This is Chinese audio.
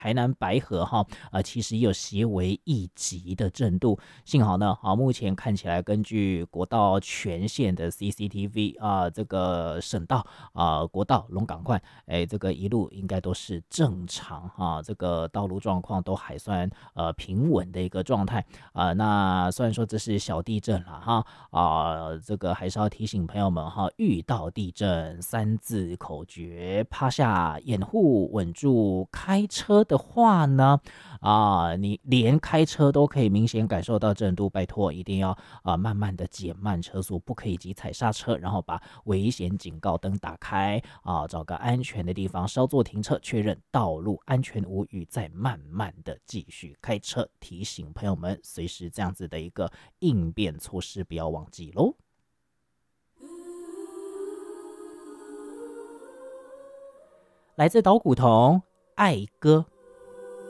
台南白河哈，其实也有些微一级的震度。幸好呢，目前看起来根据国道全线的 CCTV 这个省道国道龙港快，这个一路应该都是正常这个道路状况都还算平稳的一个状态那虽然说这是小地震了这个还是要提醒朋友们遇到地震三字口诀，趴下掩护，稳住开车的话呢，你连开车都可以明显感受到震度，拜托一定要慢慢的减慢车速，不可以急踩刹车，然后把危险警告灯打开找个安全的地方稍作停车，确认道路安全无虞，再慢慢的继续开车。提醒朋友们随时这样子的一个应变措施不要忘记咯。来自岛古童爱歌。